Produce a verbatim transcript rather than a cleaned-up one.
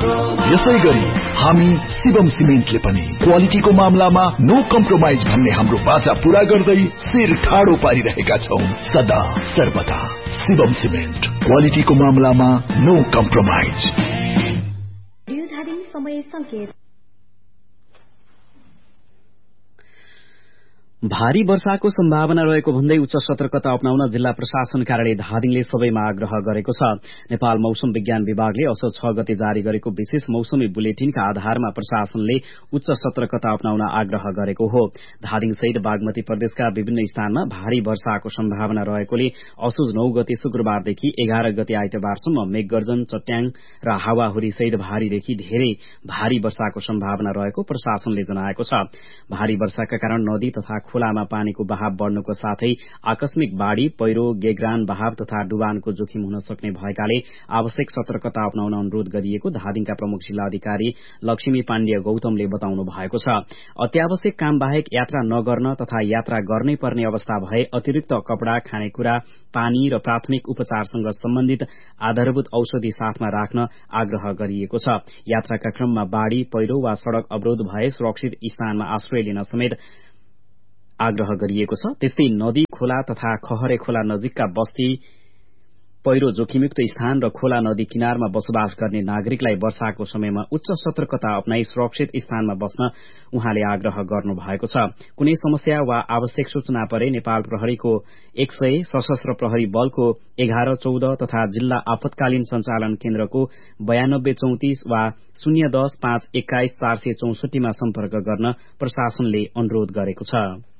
यसै गरी हामी शिवम सिमेन्टले पनि क्वालिटीको मामलामा नो कम्प्रोमाइज भन्ने हाम्रो बाचा पूरा गर्दै शिर ठाडो पारिरहेका छौं सदा सर्वदा। शिवम सिमेन्ट, क्वालिटीको मामलामा नो कम्प्रोमाइज। समय संकेत। भारी वर्षाको सम्भावना रहेको भन्दै उच्च सतर्कता अपनाउन जिल्ला प्रशासन कार्यालय धादिङले सबैमा आग्रह गरेको छ। नेपाल मौसम विज्ञान विभागले असोज छ गते जारी गरेको विशेष मौसमी बुलेटिनका आधारमा प्रशासनले उच्च सतर्कता अपनाउन आग्रह गरेको हो। धादिङ सहित बागमती प्रदेशका विभिन्न स्थानमा भारी वर्षाको सम्भावना रहेकोले असोज नौ गते शुक्रबारदेखि एघार गते आइतबारसम्म मेघगर्जन, चट्याङ र हावाहुरी सहित भारीदेखि धेरै भारी वर्षाको सम्भावना रहेको प्रशासनले जनाएको छ। भारी वर्षाका कारण नदी तथा खोलामा पानीको बहाव बढ्नुको साथै आकस्मिक बाढ़ी, पहिरो, गेग्रान बहाव तथा डुबानको जोखिम हुन सक्ने भएकाले आवश्यक सतर्कता अपनाउन अनुरोध गरिएको धादिङका प्रमुख जिल्लाधिकारी लक्ष्मी पाण्ड्य गौतमले बताउनु भएको छ। अत्यावश्यक काम बाहेक यात्रा नगर्न तथा यात्रा गर्नै पर्ने अवस्था भए अतिरिक्त कपड़ा, खानेकुरा, पानी र प्राथमिक उपचारसँग सम्बन्धित आधारभूत औषधि साथमा राख्न आग्रह गरिएको छ। यात्राका क्रममा बाढ़ी, पहिरो वा सड़क अवरोध भए सुरक्षित स्थानमा आश्रय लिन समेत आग्रह गरिएको छ। त्यस्तै नदी, खोला तथा खहरे खोला नजिकका बस्ती, पहिरो जोखिमयुक्त स्थान र खोला नदी किनारमा बसोबास गर्ने नागरिकलाई वर्षाको समयमा उच्च सतर्कता अपनाई सुरक्षित स्थानमा बस्न उहाँले आग्रह गर्नु भएको छ। कुनै समस्या वा आवश्यक सूचना परे नेपाल प्रहरीको एक सय, सशस्त्र प्रहरी बलको एघार चौध तथा जिल्ला आपतकालीन संचालन केन्द्रको बयानब्बे चौतिस वा शून्य दस पाँच एक्काइस चार सय चौसठीमा सम्पर्क गर्न प्रशासनले अनुरोध गरेको छ।